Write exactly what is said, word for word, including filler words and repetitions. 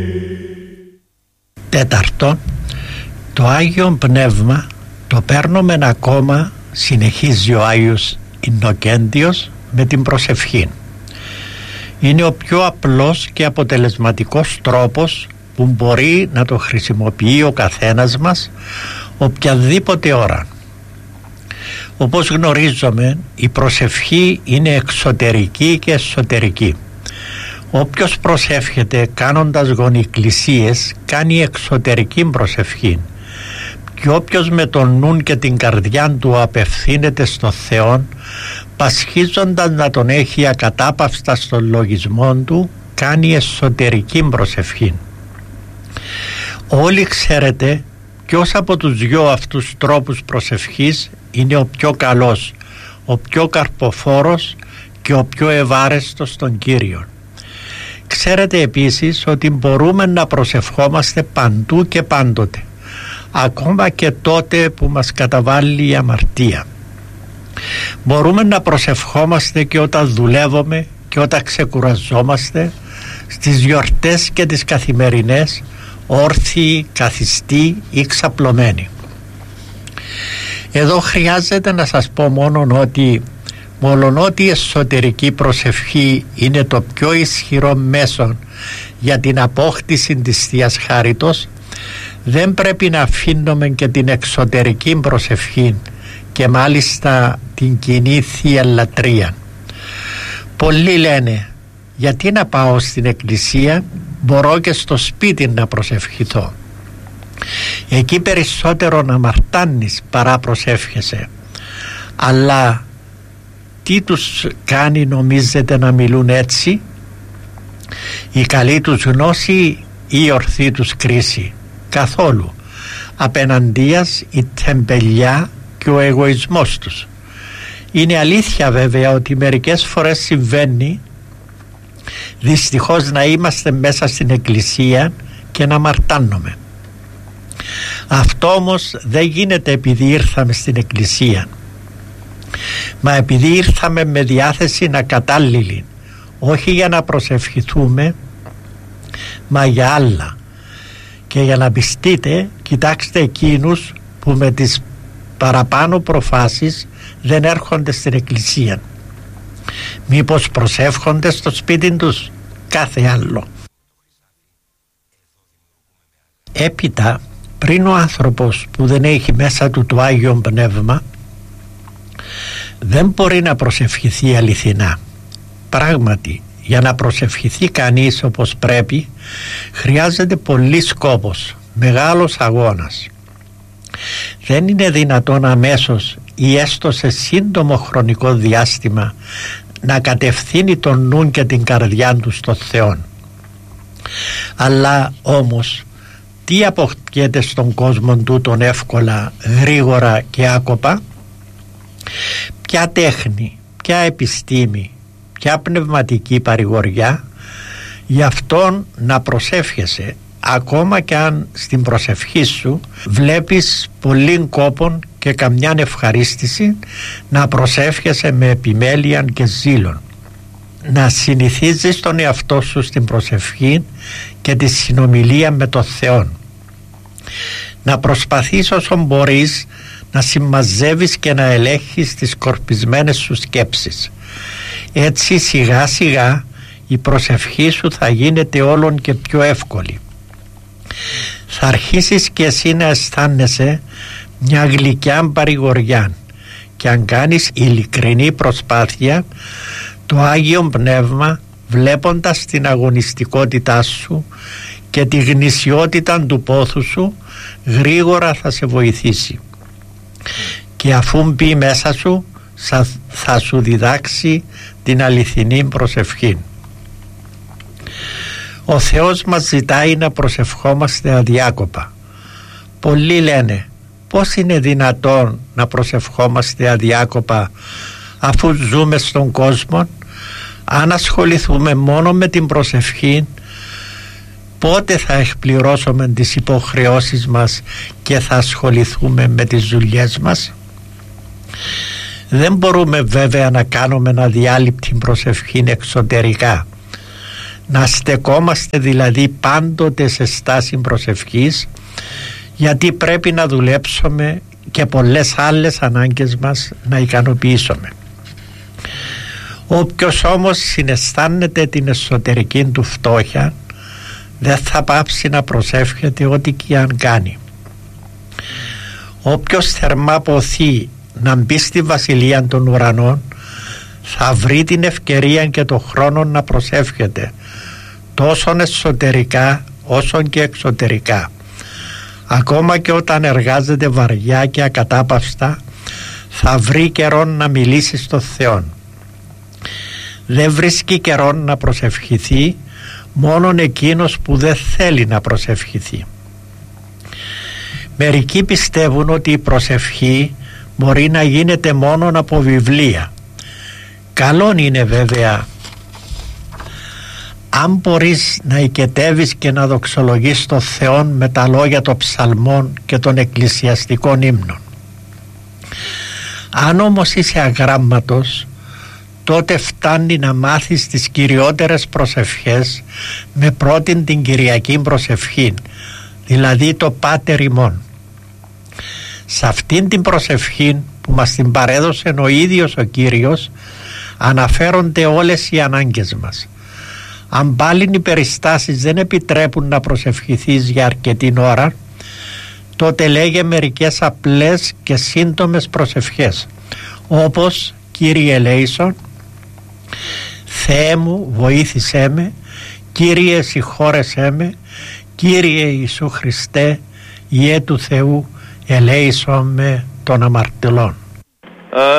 Τέταρτον, το Άγιο Πνεύμα το παίρνουμε ακόμα, συνεχίζει ο Άγιος Ιννοκέντιος, με την προσευχή. Είναι ο πιο απλός και αποτελεσματικός τρόπος που μπορεί να το χρησιμοποιεί ο καθένας μας οποιαδήποτε ώρα. Όπως γνωρίζουμε, η προσευχή είναι εξωτερική και εσωτερική. Όποιος προσεύχεται κάνοντας γονικλησίες κάνει εξωτερική προσευχή, και όποιος με τον νουν και την καρδιά του απευθύνεται στο Θεό, πασχίζοντας να τον έχει ακατάπαυστα στον λογισμό του, κάνει εσωτερική προσευχή. Όλοι ξέρετε ποιος από τους δυο αυτούς τρόπους προσευχής είναι ο πιο καλός, ο πιο καρποφόρος και ο πιο ευάρεστος στον Κύριο. Ξέρετε επίσης ότι μπορούμε να προσευχόμαστε παντού και πάντοτε, ακόμα και τότε που μας καταβάλει η αμαρτία. Μπορούμε να προσευχόμαστε και όταν δουλεύουμε και όταν ξεκουραζόμαστε, στις γιορτές και τις καθημερινές, όρθιοι, καθιστοί ή ξαπλωμένοι. Εδώ χρειάζεται να σας πω μόνο ότι μολονότι η εσωτερική προσευχή είναι το πιο ισχυρό μέσο για την απόκτηση της Θείας Χάριτος, δεν πρέπει να αφήνουμε και την εξωτερική προσευχή και μάλιστα την κοινή Θεία Λατρεία. Πολλοί λένε, γιατί να πάω στην εκκλησία, μπορώ και στο σπίτι να προσευχηθώ. Εκεί περισσότερο να αμαρτάνεις παρά προσεύχεσαι. Αλλά τι τους κάνει, νομίζετε, να μιλούν έτσι? Η καλή τους γνώση ή η ορθή τους κρίση? Καθόλου. Απέναντίας η τεμπελιά και ο εγωισμός τους. Είναι αλήθεια βέβαια ότι μερικές φορές συμβαίνει δυστυχώς να είμαστε μέσα στην εκκλησία και να αμαρτάνουμε. Αυτό όμως δεν γίνεται επειδή ήρθαμε στην εκκλησία, μα επειδή ήρθαμε με διάθεση να κατάλληλη, όχι για να προσευχηθούμε, μα για άλλα. Και για να πιστείτε, κοιτάξτε εκείνους που με τις παραπάνω προφάσεις δεν έρχονται στην εκκλησία. Μήπως προσεύχονται στο σπίτι τους? Κάθε άλλο. Έπειτα, πριν ο άνθρωπος που δεν έχει μέσα του το Άγιο Πνεύμα, δεν μπορεί να προσευχηθεί αληθινά. Πράγματι, για να προσευχηθεί κανείς όπως πρέπει, χρειάζεται πολύς κόπος, μεγάλος αγώνας. Δεν είναι δυνατόν αμέσως ή έστω σε σύντομο χρονικό διάστημα να κατευθύνει τον νου και την καρδιά του στο Θεό. Αλλά όμως τι αποκτιέται στον κόσμο τούτον εύκολα, γρήγορα και άκοπα? Ποια τέχνη, ποια επιστήμη, ποια πνευματική παρηγοριά? Γι' αυτόν να προσεύχεσαι, ακόμα και αν στην προσευχή σου βλέπεις πολλήν κόπον και καμιάν ευχαρίστηση, να προσεύχεσαι με επιμέλεια και ζήλον. Να συνηθίζεις τον εαυτό σου στην προσευχή και τη συνομιλία με τον Θεό. Να προσπαθείς όσο μπορείς να συμμαζεύεις και να ελέγχεις τις σκορπισμένες σου σκέψεις. Έτσι σιγά σιγά η προσευχή σου θα γίνεται όλον και πιο εύκολη. Θα αρχίσεις και εσύ να αισθάνεσαι μια γλυκιά παρηγοριά, και αν κάνεις ειλικρινή προσπάθεια, το Άγιο Πνεύμα, βλέποντας την αγωνιστικότητά σου και τη γνησιότητα του πόθου σου, γρήγορα θα σε βοηθήσει, και αφού μπει μέσα σου θα σου διδάξει την αληθινή προσευχή. Ο Θεός μας ζητάει να προσευχόμαστε αδιάκοπα. Πολλοί λένε, πώς είναι δυνατόν να προσευχόμαστε αδιάκοπα αφού ζούμε στον κόσμο? Αν ασχοληθούμε μόνο με την προσευχή, πότε θα εκπληρώσουμε τις υποχρεώσεις μας και θα ασχοληθούμε με τις δουλειές μας? Δεν μπορούμε βέβαια να κάνουμε αδιάλειπτη προσευχή εξωτερικά, να στεκόμαστε δηλαδή πάντοτε σε στάση προσευχής, γιατί πρέπει να δουλέψουμε και πολλές άλλες ανάγκες μας να ικανοποιήσουμε. Όποιος όμως συναισθάνεται την εσωτερική του φτώχεια δεν θα πάψει να προσεύχεται ό,τι και αν κάνει. Όποιος θερμά ποθεί να μπει στη βασιλεία των ουρανών θα βρει την ευκαιρία και τον χρόνο να προσεύχεται τόσο εσωτερικά όσο και εξωτερικά. Ακόμα και όταν εργάζεται βαριά και ακατάπαυστα θα βρει καιρό να μιλήσει στο Θεό. Δεν βρίσκει καιρό να προσευχηθεί μόνον εκείνος που δεν θέλει να προσευχηθεί. Μερικοί πιστεύουν ότι η προσευχή μπορεί να γίνεται μόνον από βιβλία. Καλόν είναι βέβαια αν μπορείς να οικετεύεις και να δοξολογείς τον Θεό με τα λόγια των ψαλμών και των εκκλησιαστικών ύμνων. Αν όμως είσαι αγράμματος, τότε φτάνει να μάθεις τις κυριότερες προσευχές με πρώτην την Κυριακή προσευχή, δηλαδή το Πάτερ ημών. Σε αυτήν την προσευχή που μας την παρέδωσε ο ίδιος ο Κύριος αναφέρονται όλες οι ανάγκες μας. Αν πάλι οι περιστάσεις δεν επιτρέπουν να προσευχηθείς για αρκετή ώρα, τότε λέγε μερικές απλές και σύντομες προσευχές, όπως «Κύριε ελέησον», «Θεέ μου βοήθησέ με», «Κύριε συγχώρεσέ με», «Κύριε Ιησού Χριστέ, Υιέ του Θεού, ελέησον με των αμαρτωλών».